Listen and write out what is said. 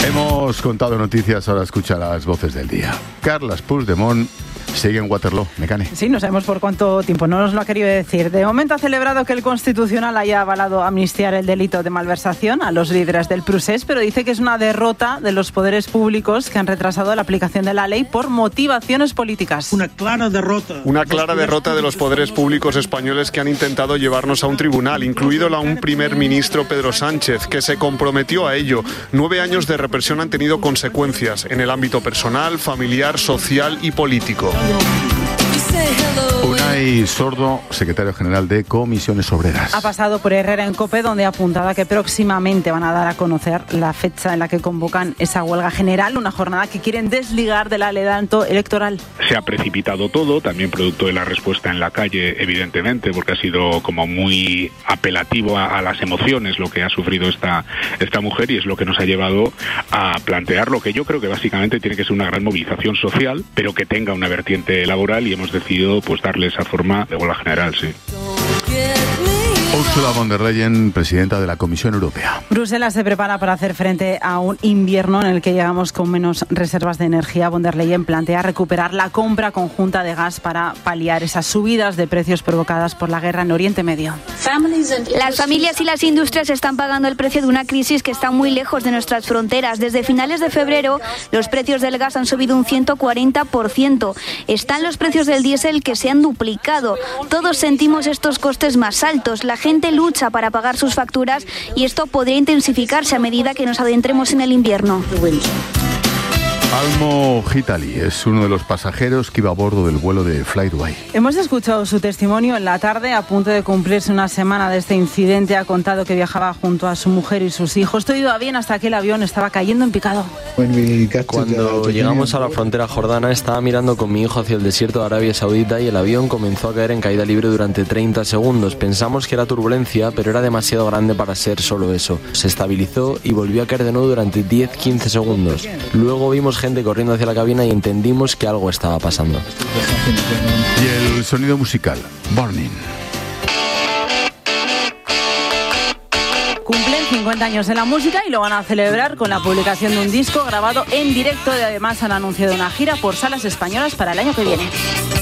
Hemos contado noticias, ahora escucha las voces del día. Carles Puigdemont sigue en Waterloo, Mecane. Sí, no sabemos por cuánto tiempo, no nos lo ha querido decir. De momento ha celebrado que el Constitucional haya avalado amnistiar el delito de malversación a los líderes del procés, pero dice que es una derrota de los poderes públicos que han retrasado la aplicación de la ley por motivaciones políticas. Una clara derrota de los poderes públicos españoles que han intentado llevarnos a un tribunal, incluido un primer ministro Pedro Sánchez, que se comprometió a ello. 9 años de represión han tenido consecuencias en el ámbito personal, familiar, social y político. Unai Sordo, secretario general de Comisiones Obreras. Ha pasado por Herrera en COPE, donde ha apuntado a que próximamente van a dar a conocer la fecha en la que convocan esa huelga general, una jornada que quieren desligar del alegato electoral. Se ha precipitado todo, también producto de la respuesta en la calle, evidentemente, porque ha sido como muy apelativo a las emociones lo que ha sufrido esta mujer, y es lo que nos ha llevado a plantear lo que yo creo que básicamente tiene que ser una gran movilización social, pero que tenga una vertiente laboral, y hemos decidido pues darle esa forma de huelga general, sí. Ursula von der Leyen, presidenta de la Comisión Europea. Bruselas se prepara para hacer frente a un invierno en el que llegamos con menos reservas de energía. Von der Leyen plantea recuperar la compra conjunta de gas para paliar esas subidas de precios provocadas por la guerra en Oriente Medio. Las familias y las industrias están pagando el precio de una crisis que está muy lejos de nuestras fronteras. Desde finales de febrero, los precios del gas han subido un 140%. Están los precios del diésel que se han duplicado. Todos sentimos estos costes más altos. La gente lucha para pagar sus facturas y esto podría intensificarse a medida que nos adentremos en el invierno. Almo Gitali es uno de los pasajeros que iba a bordo del vuelo de Flightway. Hemos escuchado su testimonio en la tarde. A punto de cumplirse una semana de este incidente, ha contado que viajaba junto a su mujer y sus hijos. Todo iba bien hasta que el avión estaba cayendo en picado. Cuando llegamos a la frontera jordana, estaba mirando con mi hijo hacia el desierto de Arabia Saudita y el avión comenzó a caer en caída libre durante 30 segundos. Pensamos que era turbulencia, pero era demasiado grande para ser solo eso. Se estabilizó y volvió a caer de nuevo durante 10-15 segundos. Luego vimos gente corriendo hacia la cabina y entendimos que algo estaba pasando. Y el sonido musical, Burning. Cumplen 50 años en la música y lo van a celebrar con la publicación de un disco grabado en directo, y además han anunciado una gira por salas españolas para el año que viene.